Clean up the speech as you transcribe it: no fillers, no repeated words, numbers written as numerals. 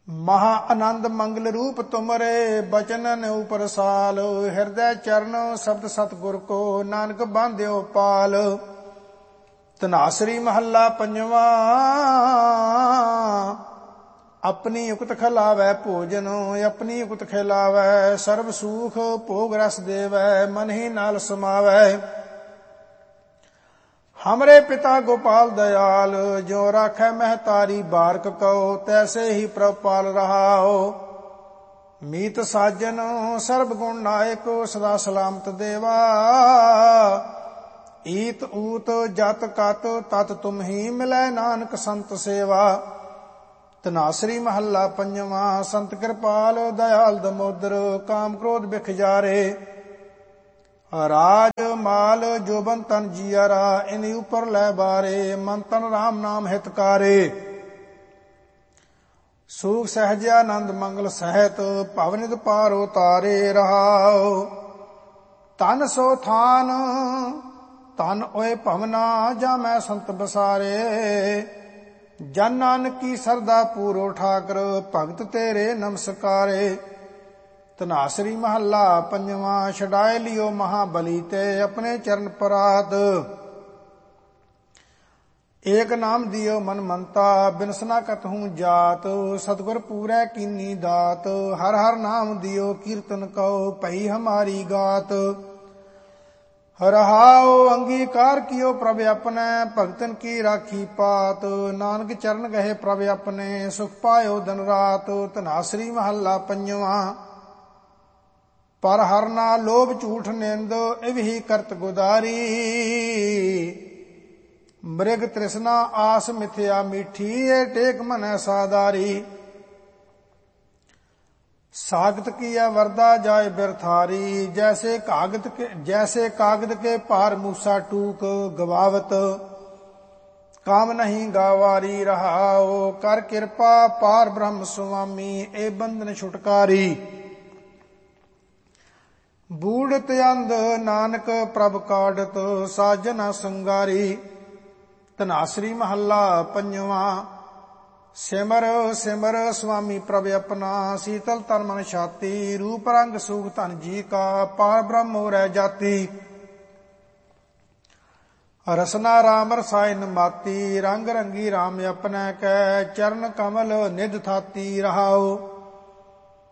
ਮਹਾ ਆਨੰਦ ਮੰਗਲ ਰੂਪ ਤੁਮਰੇ ਬਚਨਨ ਉਪਰ ਸਾਲ। ਹਿਰਦੈ ਚਰਨ ਸ਼ਬਦ ਸਤਿਗੁਰ ਕੋ ਨਾਨਕ ਬਾਂਧਿਓ ਪਾਲ। ਧਨਾਸਰੀ ਮਹੱਲਾ ਪੰਜਵਾ। ਆਪਣੀ ਉਕਤ ਖਿਲਾਵੈ ਭੋਜਨ ਆਪਣੀ ਉਕਤ ਖਿਲਾਵੈ। ਸਰਬ ਸੂਖ ਭੋਗ ਰਸ ਦੇਵੈ ਮਨ ਹੀ ਨਾਲ ਸਮਾਵੈ। हमरे पिता गोपाल दयाल जो राखै महतारी बारक कहो तैसे ही प्रपाल रहाओ। मीत साजन सर्व गुण नायक सदा सलामत देवा। ईत ऊत जत कत तत तुम ही मिलै नानक संत सेवा। धनासरी महला पंजवा। संत कृपाल दयाल दमोदर काम क्रोध बिख जारे। राज माल जोबन तन जियारा इन ऊपर लै बारे। मन तन राम नाम हितकारे। सूख सहजानंद मंगल सहित भवनित पार उतारे रहाओ। तन सो थान तन ओए भवना जामै संत बसारे। जन नानक की सरदा पूरो ठाकर भगत तेरे नमस्कारे। ਧਨਾਸਰੀ ਮਹੱਲਾ ਪੰਜਵਾ। ਛਡਾਏ ਲਿਓ ਮਹਾਬਲੀ ਤੇ ਆਪਣੇ ਚਰਨ ਪਰਾਤ। ਏਕ ਨਾਮ ਦਿਓ ਮਨ ਮੰਤਾ ਬਿਨਸਨਾ ਕਤਹੂੰ ਜਾਤ। ਸਤਿਗੁਰ ਪੂਰੈ ਕੀਨੀ ਦਾਤ ਹਰ ਹਰ ਨਾਮ ਦਿਓ ਕੀਰਤਨ ਕਉ ਭਈ ਹਮਾਰੀ ਗਾਤ। ਰਹਾਉ ਅੰਗੀਕਾਰ ਕੀਓ ਪ੍ਰਭ ਆਪਣੇ ਭਗਤਨ ਕੀ ਰਾਖੀ ਪਾਤ। ਨਾਨਕ ਚਰਨ ਗਏ ਪ੍ਰਭ ਆਪਣੇ ਸੁਖ ਪਾਇਓ ਦਿਨ ਰਾਤ। ਧਨਾਸਰੀ ਮਹੱਲਾ ਪੰਜਵਾ। ਪਰ ਹਰ ਨਾ ਲੋਭ ਝੂਠ ਨਿੰਦ ਇਵਹੀ ਕਰਤ ਗੁਦਾਰੀ। ਮ੍ਰਿਗ ਤ੍ਰਿਸ਼ਨਾ ਆਸ ਮਿਥਿਆ ਮੀਠੀ ਏ ਟੇਕ ਮਨੈ ਸਾਦਾਰੀ। ਸਾਗਤ ਕੀਆ ਵਰਦਾ ਜਾਏ ਬਿਰਥਾਰੀ। जैसे कागद के पार मूसा टूक गवावत। काम नहीं गावारी रहाओ कर कृपा पार ब्रह्म स्वामी ए बंधन छुटकारी। बूढ़त अंध नानक प्रभ काढ़त साजना संगारी। धनासरी महला पंजवा। सिमर सिमर स्वामी प्रभ अपना शीतल तन मन छाती। रूप रंग सुख धन जी का पार ब्रह्म रह जाती। रसना राम रसायन माती रंग रंगी राम अपने कै चरण कमल निध थाती रहाओ।